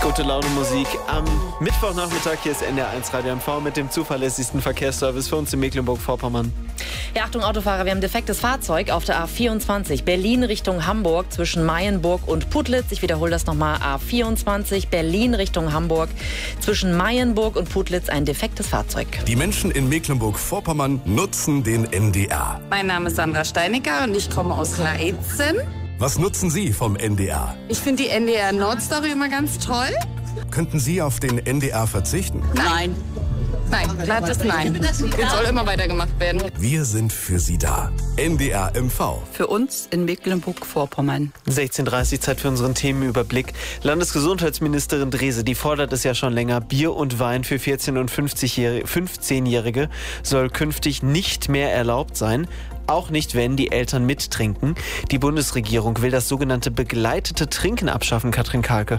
Gute Laune Musik am Mittwochnachmittag. Hier ist NDR1 Radio MV mit dem zuverlässigsten Verkehrsservice für uns in Mecklenburg-Vorpommern. Ja, Achtung Autofahrer, wir haben ein defektes Fahrzeug auf der A24 Berlin Richtung Hamburg zwischen Mayenburg und Putlitz. Ich wiederhole das nochmal, A24 Berlin Richtung Hamburg zwischen Mayenburg und Putlitz ein defektes Fahrzeug. Die Menschen in Mecklenburg-Vorpommern nutzen den NDR. Mein Name ist Sandra Steinecker und ich komme aus Leitzen. Was nutzen Sie vom NDR? Ich finde die NDR Nordstory immer ganz toll. Könnten Sie auf den NDR verzichten? Nein. Nein, glattes Nein. Jetzt soll immer weitergemacht werden. Wir sind für Sie da. NDR MV. Für uns in Mecklenburg-Vorpommern. 16:30 Zeit für unseren Themenüberblick. Landesgesundheitsministerin Drese, die fordert es ja schon länger. Bier und Wein für 14- und 15-Jährige soll künftig nicht mehr erlaubt sein. Auch nicht, wenn die Eltern mittrinken. Die Bundesregierung will das sogenannte begleitete Trinken abschaffen, Katrin Kahlke.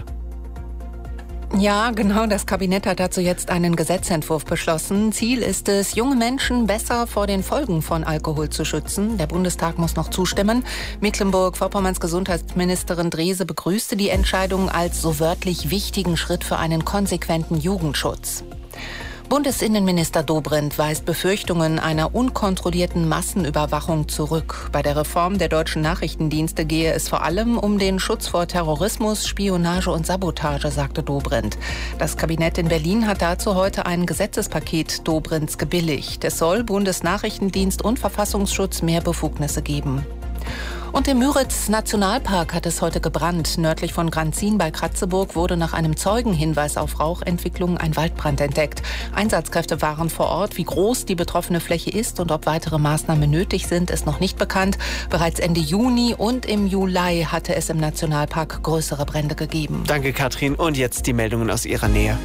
Ja, genau. Das Kabinett hat dazu jetzt einen Gesetzentwurf beschlossen. Ziel ist es, junge Menschen besser vor den Folgen von Alkohol zu schützen. Der Bundestag muss noch zustimmen. Mecklenburg-Vorpommerns Gesundheitsministerin Drese begrüßte die Entscheidung als so wörtlich wichtigen Schritt für einen konsequenten Jugendschutz. Bundesinnenminister Dobrindt weist Befürchtungen einer unkontrollierten Massenüberwachung zurück. Bei der Reform der deutschen Nachrichtendienste gehe es vor allem um den Schutz vor Terrorismus, Spionage und Sabotage, sagte Dobrindt. Das Kabinett in Berlin hat dazu heute ein Gesetzespaket Dobrindts gebilligt. Es soll Bundesnachrichtendienst und Verfassungsschutz mehr Befugnisse geben. Und im Müritz-Nationalpark hat es heute gebrannt. Nördlich von Granzin bei Kratzeburg wurde nach einem Zeugenhinweis auf Rauchentwicklung ein Waldbrand entdeckt. Einsatzkräfte waren vor Ort. Wie groß die betroffene Fläche ist und ob weitere Maßnahmen nötig sind, ist noch nicht bekannt. Bereits Ende Juni und im Juli hatte es im Nationalpark größere Brände gegeben. Danke, Katrin. Und jetzt die Meldungen aus Ihrer Nähe.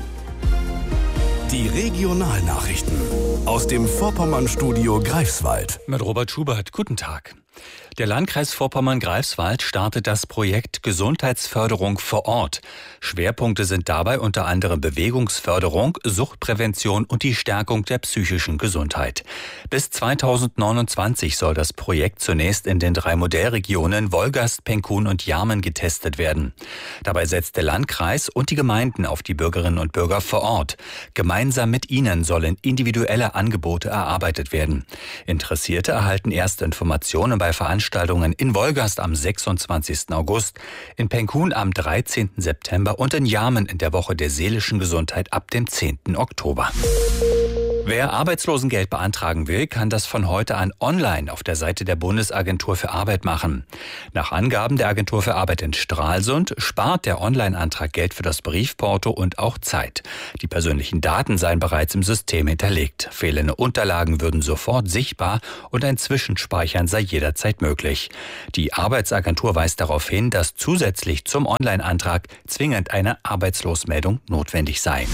Die Regionalnachrichten aus dem Vorpommern-Studio Greifswald. Mit Robert Schubert, guten Tag. Der Landkreis Vorpommern-Greifswald startet das Projekt Gesundheitsförderung vor Ort. Schwerpunkte sind dabei unter anderem Bewegungsförderung, Suchtprävention und die Stärkung der psychischen Gesundheit. Bis 2029 soll das Projekt zunächst in den 3 Modellregionen Wolgast, Penkun und Jarmen getestet werden. Dabei setzt der Landkreis und die Gemeinden auf die Bürgerinnen und Bürger vor Ort. Gemeinsam mit ihnen sollen individuelle Angebote erarbeitet werden. Interessierte erhalten erste Informationen bei Veranstaltungen in Wolgast am 26. August, in Penkun am 13. September und in Jarmen in der Woche der seelischen Gesundheit ab dem 10. Oktober. Wer Arbeitslosengeld beantragen will, kann das von heute an online auf der Seite der Bundesagentur für Arbeit machen. Nach Angaben der Agentur für Arbeit in Stralsund spart der Online-Antrag Geld für das Briefporto und auch Zeit. Die persönlichen Daten seien bereits im System hinterlegt. Fehlende Unterlagen würden sofort sichtbar und ein Zwischenspeichern sei jederzeit möglich. Die Arbeitsagentur weist darauf hin, dass zusätzlich zum Online-Antrag zwingend eine Arbeitslosmeldung notwendig sei.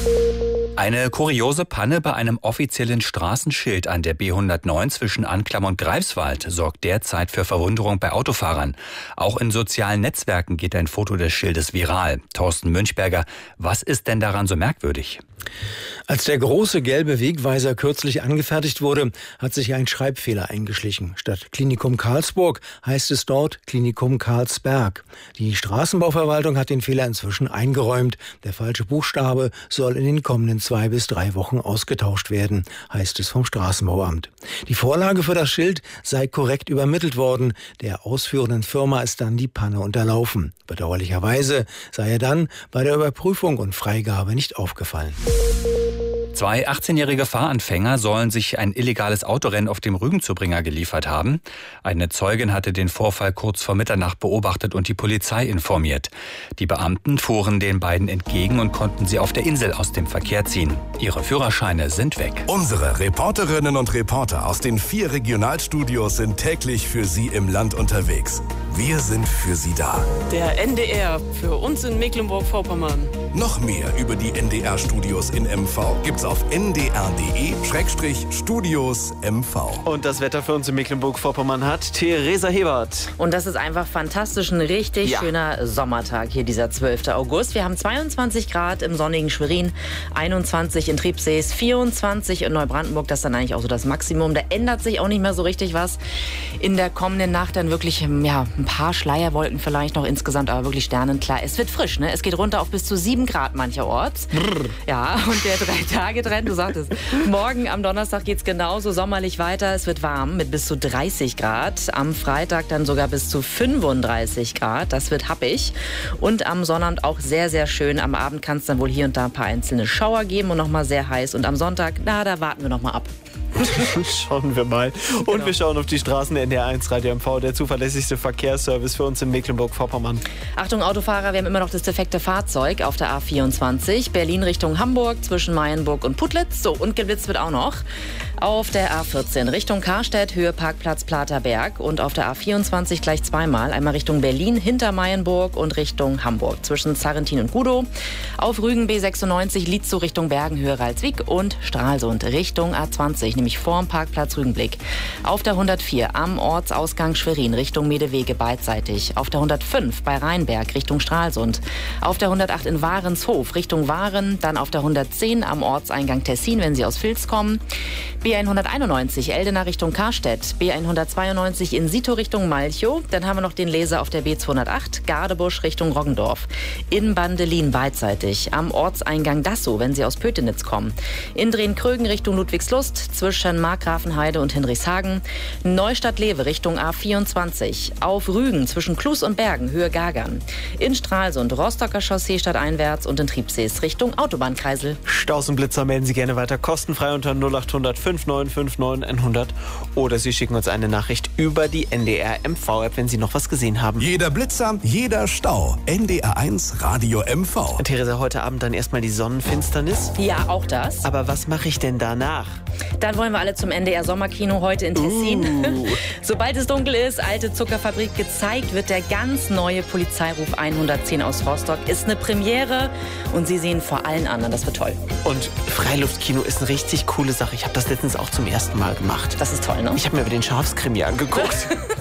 Eine kuriose Panne bei einem offiziellen Straßenschild an der B109 zwischen Anklam und Greifswald sorgt derzeit für Verwunderung bei Autofahrern. Auch in sozialen Netzwerken geht ein Foto des Schildes viral. Thorsten Münchberger, was ist denn daran so merkwürdig? Als der große gelbe Wegweiser kürzlich angefertigt wurde, hat sich ein Schreibfehler eingeschlichen. Statt Klinikum Karlsburg heißt es dort Klinikum Karlsberg. Die Straßenbauverwaltung hat den Fehler inzwischen eingeräumt. Der falsche Buchstabe soll in den kommenden 2 bis 3 Wochen ausgetauscht werden, heißt es vom Straßenbauamt. Die Vorlage für das Schild sei korrekt übermittelt worden. Der ausführenden Firma ist dann die Panne unterlaufen. Bedauerlicherweise sei er dann bei der Überprüfung und Freigabe nicht aufgefallen. 2 18-jährige Fahranfänger sollen sich ein illegales Autorennen auf dem Rügenzubringer geliefert haben. Eine Zeugin hatte den Vorfall kurz vor Mitternacht beobachtet und die Polizei informiert. Die Beamten fuhren den beiden entgegen und konnten sie auf der Insel aus dem Verkehr ziehen. Ihre Führerscheine sind weg. Unsere Reporterinnen und Reporter aus den 4 Regionalstudios sind täglich für Sie im Land unterwegs. Wir sind für Sie da. Der NDR für uns in Mecklenburg-Vorpommern. Noch mehr über die NDR-Studios in MV gibt's auf ndr.de/Studios MV. Und das Wetter für uns in Mecklenburg-Vorpommern hat Theresa Hebert. Und das ist einfach fantastisch, ein richtig schöner Sommertag hier, dieser 12. August. Wir haben 22 Grad im sonnigen Schwerin, 21 in Triebsees, 24 in Neubrandenburg. Das ist dann eigentlich auch so das Maximum. Da ändert sich auch nicht mehr so richtig was. In der kommenden Nacht dann wirklich ein ein paar Schleierwolken vielleicht noch, insgesamt aber wirklich sternenklar. Es wird frisch, ne? Es geht runter auf bis zu 7 Grad mancherorts. Ja, und der 3-Tage-Trend, du sagtest, morgen am Donnerstag geht's genauso sommerlich weiter. Es wird warm mit bis zu 30 Grad. Am Freitag dann sogar bis zu 35 Grad. Das wird happig. Und am Sonnabend auch sehr, sehr schön. Am Abend kann es dann wohl hier und da ein paar einzelne Schauer geben und nochmal sehr heiß. Und am Sonntag, da warten wir nochmal ab. Schauen wir mal. Und genau. Wir schauen auf die Straßen. NDR1 Radio MV, der zuverlässigste Verkehrsservice für uns in Mecklenburg-Vorpommern. Achtung Autofahrer, wir haben immer noch das defekte Fahrzeug auf der A24. Berlin Richtung Hamburg zwischen Mayenburg und Putlitz. So, und geblitzt wird auch noch. Auf der A14 Richtung Karstedt, Höhe Parkplatz Platerberg. Und auf der A24 gleich zweimal. Einmal Richtung Berlin hinter Mayenburg und Richtung Hamburg zwischen Zarrentin und Gudow. Auf Rügen B96 Lietzow Richtung Bergen, Höhe Ralswiek und Stralsund Richtung A20, nämlich vorm Parkplatz Rügenblick. Auf der 104 am Ortsausgang Schwerin Richtung Medewege beidseitig. Auf der 105 bei Rheinberg Richtung Stralsund. Auf der 108 in Warenshof Richtung Waren. Dann auf der 110 am Ortseingang Tessin, wenn Sie aus Vils kommen. B191 Eldena Richtung Karstedt. B192 in Sito Richtung Malchow. Dann haben wir noch den Laser auf der B208 Gardebusch Richtung Roggendorf. In Bandelin beidseitig. Am Ortseingang Dassow, wenn Sie aus Pötenitz kommen. In Drehn-Krögen Richtung Ludwigslust zwischen Markgrafenheide und Hinrichshagen. Neustadt-Lewe Richtung A24. Auf Rügen zwischen Klus und Bergen, Höhe Gagern. In Stralsund Rostocker Chaussee stadteinwärts und in Triebsees Richtung Autobahnkreisel. Staus und Blitzer melden Sie gerne weiter kostenfrei unter 0800 5959 100 oder Sie schicken uns eine Nachricht über die NDR MV-App, wenn Sie noch was gesehen haben. Jeder Blitzer, jeder Stau. NDR1 Radio MV. Theresa, heute Abend dann erstmal die Sonnenfinsternis. Ja, auch das. Aber was mache ich denn danach? Dann wollen wir alle zum NDR Sommerkino heute in Tessin. Sobald es dunkel ist, alte Zuckerfabrik, gezeigt wird der ganz neue Polizeiruf 110 aus Rostock. Ist eine Premiere und Sie sehen vor allen anderen, das wird toll. Und Freiluftkino ist eine richtig coole Sache. Ich habe das letztens auch zum ersten Mal gemacht. Das ist toll, ne? Ich habe mir aber den Schafskrimi angeguckt.